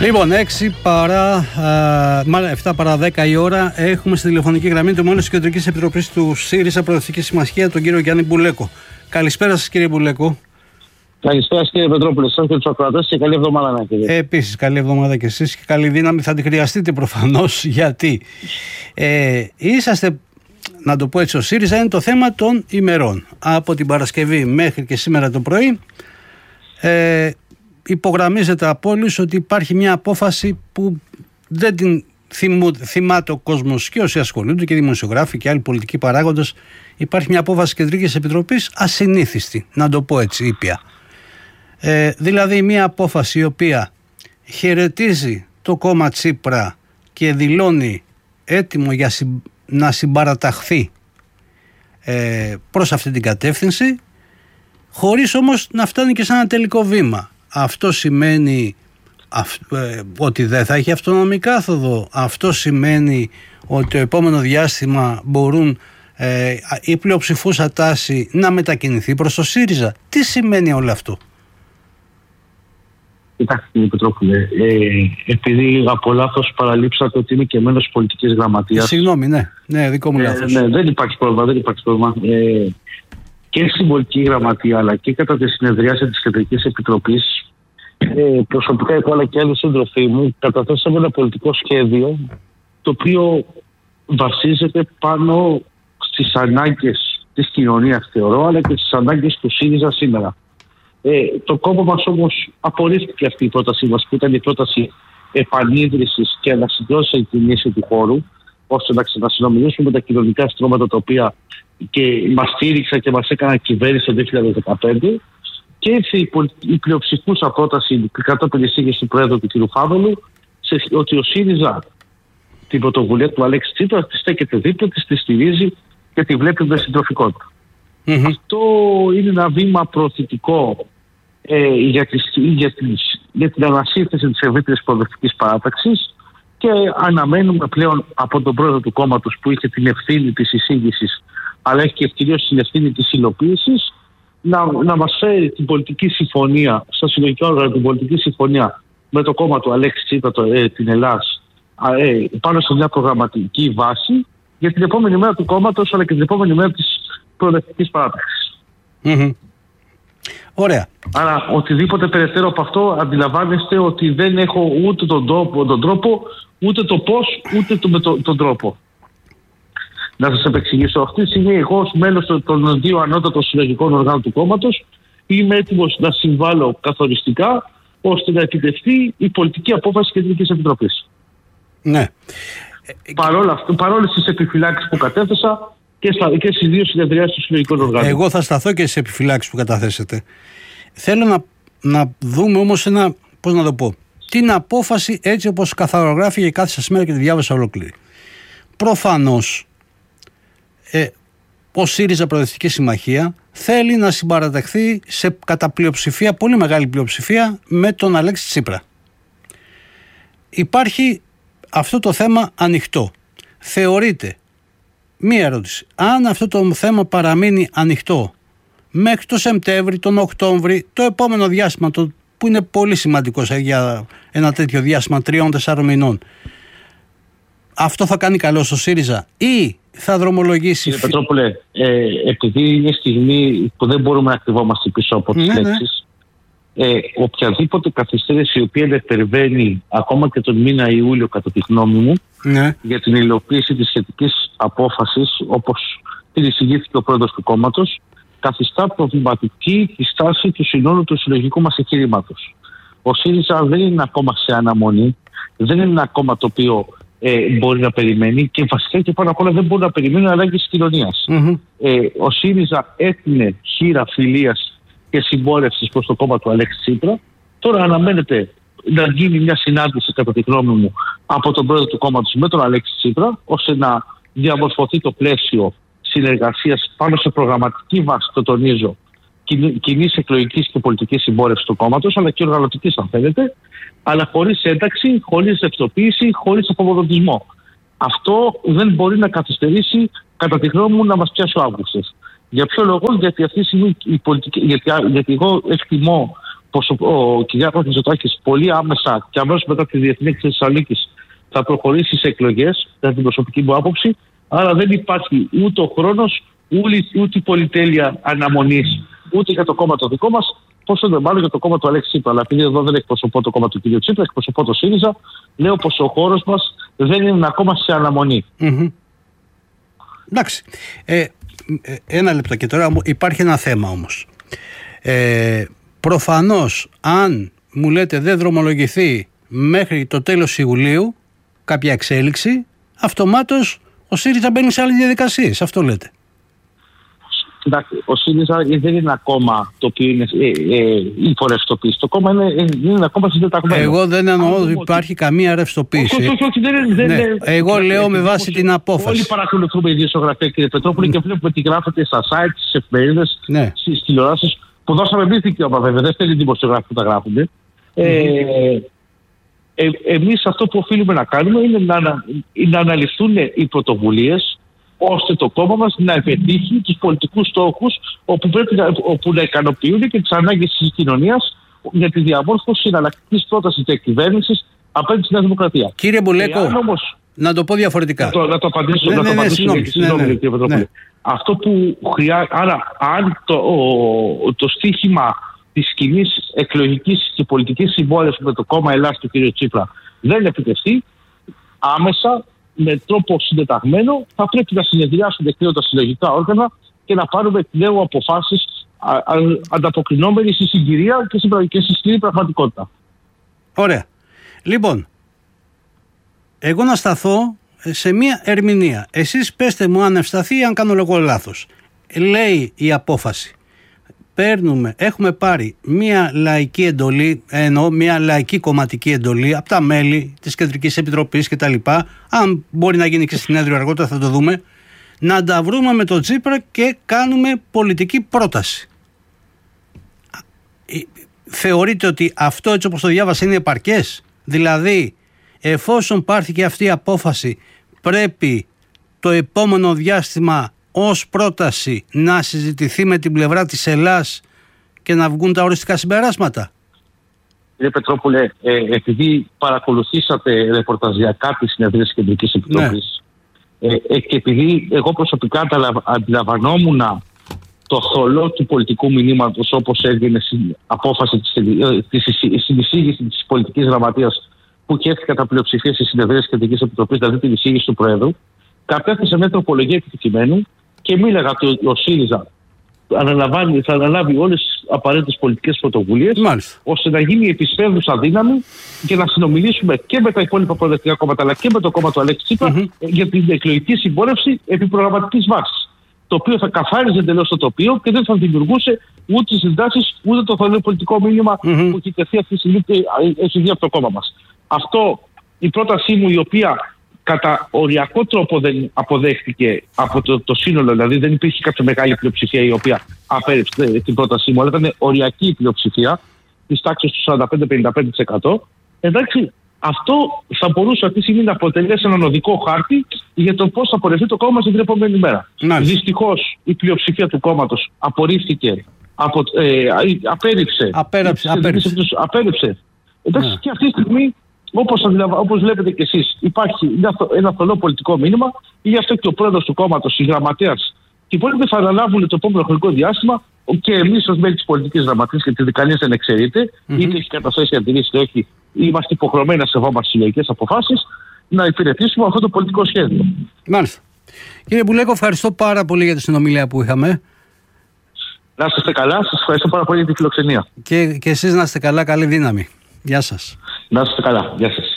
Λοιπόν, 7 παρά 10 η ώρα, έχουμε στη τηλεφωνική γραμμή του μόνος της Κεντρικής Επιτροπής του ΣΥΡΙΖΑ Προοδευτική Συμμαχία, τον κύριο Γιάννη Μπουλέκο. Καλησπέρα σας, κύριε Μπουλέκο. Καλησπέρα, κύριε Πετρόπουλε, σας και τους ακροατές, και καλή εβδομάδα, κύριε. Επίσης, καλή εβδομάδα και εσείς και καλή δύναμη. Θα τη χρειαστείτε προφανώς, γιατί είσαστε, να το πω έτσι, ο ΣΥΡΙΖΑ είναι το θέμα των ημερών. Από την Παρασκευή μέχρι και σήμερα το πρωί, υπογραμμίζεται από όλους ότι υπάρχει μια απόφαση που δεν την θυμάται ο κόσμος και όσοι ασχολούνται και δημοσιογράφοι και άλλοι πολιτικοί παράγοντες. Υπάρχει μια απόφαση Κεντρικής Επιτροπής ασυνήθιστη, να το πω έτσι ήπια. Δηλαδή μια απόφαση η οποία χαιρετίζει το κόμμα Τσίπρα και δηλώνει έτοιμο για να συμπαραταχθεί προς αυτή την κατεύθυνση, χωρίς όμως να φτάνει και σε ένα τελικό βήμα. Αυτό σημαίνει ότι δεν θα έχει αυτόνομη κάθοδο. Αυτό σημαίνει ότι το επόμενο διάστημα μπορούν η πλειοψηφούσα τάση να μετακινηθεί προς το ΣΥΡΙΖΑ. Τι σημαίνει όλο αυτό? Κοιτάξτε, κύριε Πετρόπουλε, επειδή από λάθος παραλείψατε ότι είμαι και μέλος πολιτικής γραμματείας. Συγγνώμη, ναι, δικό μου λάθος. Ναι, δεν υπάρχει πρόβλημα. Και στην πολιτική γραμματεία, αλλά και κατά τη συνεδρίαση της Κεντρικής Επιτροπής, προσωπικά εγώ αλλά και άλλοι σύντροφοί μου καταθέσαμε ένα πολιτικό σχέδιο το οποίο βασίζεται πάνω στις ανάγκες της κοινωνίας, θεωρώ, αλλά και στις ανάγκες του ΣΥΡΙΖΑ σήμερα. Το κόμμα μας όμως απορρίφθηκε αυτή η πρότασή μας, που ήταν η πρόταση επανίδρυσης και ανασυγκρότησης εκκινήσει του χώρου, ώστε να ξανασυνομιλήσουμε με τα κοινωνικά στρώματα τα οποία και μας στήριξαν και μας έκαναν κυβέρνηση το 2015. Και ήρθε η πλειοψηφούσα πρόταση κατόπιν εισήγηση του Πρόεδρου του κ. Φάβελου, ότι ο ΣΥΡΙΖΑ την πρωτοβουλία του Αλέξη Τσίπρα τη στέκεται δίπλα της, τη στηρίζει και τη βλέπει με συντροφικότητα. Αυτό είναι ένα βήμα προωθητικό για την ανασύνθεση της ευρύτερης προοδευτικής παράταξης, και αναμένουμε πλέον από τον πρόεδρο του κόμματος, που είχε την ευθύνη της εισήγησης αλλά έχει και κυρίως την ευθύνη της υλοποίησης, να μας φέρει την πολιτική συμφωνία, στα συλλογικά όργανα την πολιτική συμφωνία με το κόμμα του Αλέξη Τσίπρα, την Ελλάς, πάνω σε μια προγραμματική βάση για την επόμενη μέρα του κόμματος, αλλά και την επόμενη μέρα της προοδευτικής παράταξης. Ωραία. Άρα οτιδήποτε περαιτέρω από αυτό, αντιλαμβάνεστε ότι δεν έχω ούτε τον τρόπο, ούτε το πώς, ούτε τον τρόπο. Να σας επεξηγήσω. Αυτή τη στιγμή εγώ, ως μέλος των δύο ανώτατων συλλογικών οργάνων του κόμματος, είμαι έτοιμος να συμβάλλω καθοριστικά ώστε να επιτευχθεί η πολιτική απόφαση της Κεντρικής Επιτροπής. Ναι. Παρόλες τις επιφυλάξεις που κατέθεσα και στις δύο συνεδριάσεις των συλλογικών οργάνων. Εγώ θα σταθώ και στις επιφυλάξεις που καταθέσετε. Θέλω να δούμε όμως την απόφαση έτσι όπως καθαρογράφηκε, κάθισα σήμερα και τη διάβασα ολόκληρη. Προφανώς ο ΣΥΡΙΖΑ Προοδευτική Συμμαχία θέλει να συμπαραταχθεί σε κατά πλειοψηφία, πολύ μεγάλη πλειοψηφία, με τον Αλέξη Τσίπρα. Υπάρχει αυτό το θέμα ανοιχτό. Θεωρείτε, μία ερώτηση, αν αυτό το θέμα παραμείνει ανοιχτό μέχρι το Σεπτέμβρη, τον Οκτώβρη, το επόμενο διάστημα, που είναι πολύ σημαντικό για ένα τέτοιο διάστημα 3-4 μηνών, αυτό θα κάνει καλό στο ΣΥΡΙΖΑ ή θα δρομολογήσει? Κύριε Πετρόπουλε, επειδή είναι στιγμή που δεν μπορούμε να κρυβόμαστε πίσω από τις λέξεις, οποιαδήποτε καθυστέρηση η οποία υπερβαίνει ακόμα και τον μήνα Ιούλιο, κατά τη γνώμη μου, για την υλοποίηση της σχετικής απόφασης, όπως την εισηγήθηκε ο πρόεδρος του κόμματος, καθιστά προβληματική τη στάση του συνόλου του συλλογικού μας εγχειρήματος. Ο ΣΥΡΙΖΑ δεν είναι ακόμα σε αναμονή, δεν είναι ένα κόμμα το οποίο μπορεί να περιμένει, και βασικά και πάνω απ' όλα δεν μπορεί να περιμένει ανάγκες της κοινωνίας. Ο ΣΥΡΙΖΑ έθινε χείρα φιλίας και συμπόρευσης προς το κόμμα του Αλέξη Τσίπρα. Τώρα αναμένεται να γίνει μια συνάντηση, κατά τη γνώμη μου, από τον πρόεδρο του κόμματος με τον Αλέξη Τσίπρα, ώστε να διαμορφωθεί το πλαίσιο συνεργασίας πάνω σε προγραμματική βάση, το τονίζω, κοινής εκλογικής και πολιτικής συμπόρευσης του κόμματος, αλλά και οργανωτικής, αν θέλετε, αλλά χωρίς ένταξη, χωρίς ευθοποίηση, χωρίς απομονωτισμό. Αυτό δεν μπορεί να καθυστερήσει, κατά τη γνώμη μου, να μας πιάσει ο Αύγουστος. Για ποιο λόγο? Γιατί αυτή τη στιγμή η πολιτική, γιατί εγώ εκτιμώ ο Κυριάκος Μητσοτάκης πολύ άμεσα και αμέσως μετά τη διεθνή έκθεση της Θεσσαλονίκης θα προχωρήσει σε εκλογές, κατά την προσωπική μου άποψη. Άρα δεν υπάρχει ούτε ο χρόνος, ούτε η πολυτέλεια αναμονής, ούτε για το κόμμα το δικό μας, πόσο δεν μάλλον για το κόμμα του Αλέξη Τσίπρα. Αλλά επειδή εδώ δεν εκπροσωπώ το κόμμα του κ. Τσίπρα, εκπροσωπώ το ΣΥΡΙΖΑ, λέω πως ο χώρος μας δεν είναι ακόμα σε αναμονή. Εντάξει. Ένα λεπτό και τώρα υπάρχει ένα θέμα όμως. Προφανώς, αν μου λέτε δεν δρομολογηθεί μέχρι το τέλος Ιουλίου κάποια εξέλιξη, αυτομάτως ο ΣΥΡΙΖΑ μπαίνει σε άλλες διαδικασίες. Αυτό λέτε. Εντάξει, ο ΣΥΡΙΖΑ δεν είναι ακόμα το οποίο είναι υπορευστοποίηση. Το κόμμα είναι ακόμα συντεταγμένο. Εγώ δεν εννοώ ότι υπάρχει καμία ρευστοποίηση. Όχι, δεν. Εγώ λέω με βάση την απόφαση. Όλοι παρακολουθούμε η ειδησιογραφία, κύριε Πετρόπουλε, και βλέπουμε τι γράφεται στα site, στις εφημερίδες, στις τηλεοράσεις, που δώσαμε εμείς δικαίωμα, βέβαια. Δεν θέλει δημοσιογράφοι που τα γράφουν. Εμείς αυτό που οφείλουμε να κάνουμε είναι να αναλυθούν οι πρωτοβουλίες, ώστε το κόμμα μας να επιτύχει τους πολιτικούς στόχους όπου να ικανοποιούν και τις ανάγκες της κοινωνίας για τη διαμόρφωση εναλλακτικής πρότασης της κυβέρνησης απέναντι στη Νέα Δημοκρατία. Κύριε Μπουλέκο, να το πω διαφορετικά. Να το απαντήσω. Συγγνώμη, κύριε Πετρόπουλε. Αυτό που χρειάζεται. Άρα, αν το στίχημα της κοινής εκλογικής και πολιτικής συμβόλαισης με το κόμμα Ελλάς του κ. Τσίπρα δεν επιτευχθεί, άμεσα, με τρόπο συντεταγμένο, θα πρέπει να συνεδριάσουν εκ τα συλλογικά όργανα και να πάρουμε πλέον αποφάσεις ανταποκρινόμενοι στη συγκυρία και στη σκληρή πραγματικότητα. Ωραία. Λοιπόν, εγώ να σταθώ σε μία ερμηνεία. Εσείς πέστε μου αν ευσταθεί ή αν κάνω εγώ λάθος. Λέει η απόφαση. Έχουμε πάρει μία λαϊκή εντολή, μία λαϊκή κομματική εντολή από τα μέλη της Κεντρικής Επιτροπής και τα λοιπά, αν μπορεί να γίνει και συνέδριο αργότερα θα το δούμε, να τα βρούμε με τον Τσίπρα και κάνουμε πολιτική πρόταση. Θεωρείτε ότι αυτό, έτσι όπως το διάβασα, είναι επαρκές? Δηλαδή, εφόσον πάρθηκε αυτή η απόφαση, πρέπει το επόμενο διάστημα ως πρόταση να συζητηθεί με την πλευρά της Ελλάς και να βγουν τα οριστικά συμπεράσματα? Κύριε Πετρόπουλε, επειδή παρακολουθήσατε ρεπορταζιακά τις συνεδρίες της Κεντρικής Επιτροπής, και επειδή εγώ προσωπικά αντιλαμβανόμουν το θολό του πολιτικού μηνύματος όπως έγινε στην απόφαση στην εισήγηση της πολιτικής γραμματείας που κέρδισε κατά πλειοψηφία στις συνεδρίες της Κεντρικής Επιτροπής, δηλαδή την εισήγηση του Προέδρου, κατέθεσε μια τροπολογία του κειμένου και μίλαγα ότι ο ΣΥΡΙΖΑ θα αναλάβει όλες τις απαραίτητες πολιτικές πρωτοβουλίες, ώστε να γίνει επισπεύδουσα δύναμη και να συνομιλήσουμε και με τα υπόλοιπα προοδευτικά κόμματα αλλά και με το κόμμα του Αλέξη Τσίπρα για την εκλογική συμπόρευση επί προγραμματικής βάσης. Το οποίο θα καθάριζε εντελώς το τοπίο και δεν θα δημιουργούσε ούτε τις συντάσεις ούτε το θολό πολιτικό μήνυμα που έχει τεθεί αυτή τη στιγμή και έχει βγει από το κόμμα μας. Αυτό η πρότασή μου, η οποία κατά οριακό τρόπο δεν αποδέχτηκε από το σύνολο, δηλαδή δεν υπήρχε κάποια μεγάλη πλειοψηφία η οποία απέρριψε την πρότασή μου, αλλά ήταν οριακή η πλειοψηφία της τάξης του 45-55%. Εντάξει, αυτό θα μπορούσε αυτή τη στιγμή να αποτελέσει έναν οδικό χάρτη για το πώς θα πορευτεί το κόμμα την επόμενη μέρα. Δυστυχώς η πλειοψηφία του κόμματος απορρίφθηκε, απέρριψε. Εντάξει, και αυτή τη στιγμή, όπως βλέπετε κι εσείς, υπάρχει ένα θολό πολιτικό μήνυμα, γι' αυτό και ο πρόεδρος του κόμματος, η γραμματέας και οι υπόλοιποι θα αναλάβουν το επόμενο χρονικό διάστημα, και εμείς ως μέλη της πολιτικής γραμματείας, γιατί κανείς δεν εξαιρείται, είτε έχει καταθέσει αντιρρήσεις είτε όχι, είμαστε υποχρεωμένοι να σεβόμαστε συλλογικές αποφάσεις, να υπηρετήσουμε αυτό το πολιτικό σχέδιο. Μάλιστα. Κύριε Μπουλέκο, ευχαριστώ πάρα πολύ για τη συνομιλία που είχαμε. Να είστε καλά, σας ευχαριστώ πάρα πολύ για τη φιλοξενία. Και εσείς να είστε καλά, καλή δύναμη. Γεια σας. Να είστε καλά, γεια σας.